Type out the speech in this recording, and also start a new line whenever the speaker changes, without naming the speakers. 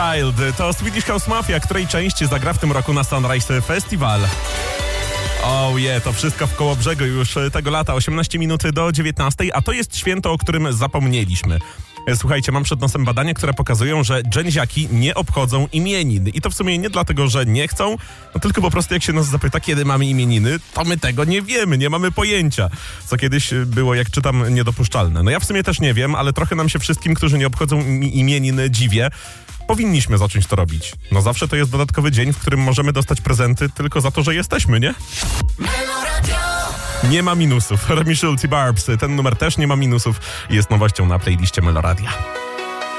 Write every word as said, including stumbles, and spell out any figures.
Child to Swedish House Mafia, której część zagra w tym roku na Sunrise Festival. Oh yeah, to wszystko w Kołobrzegu już tego lata, osiemnaście minut do dziewiętnastej, a to jest święto, o którym zapomnieliśmy. Słuchajcie, mam przed nosem badania, które pokazują, że dżęziaki nie obchodzą imienin. I to w sumie nie dlatego, że nie chcą, no tylko po prostu jak się nas zapyta, kiedy mamy imieniny, to my tego nie wiemy, nie mamy pojęcia. Co kiedyś było, jak czytam, niedopuszczalne. No ja w sumie też nie wiem, ale trochę nam się wszystkim, którzy nie obchodzą imienin, dziwię. Powinniśmy zacząć to robić. No zawsze to jest dodatkowy dzień, w którym możemy dostać prezenty tylko za to, że jesteśmy, nie? Nie ma minusów. Remi Schulz i Barbs. Ten numer też nie ma minusów i jest nowością na playliście Meloradia.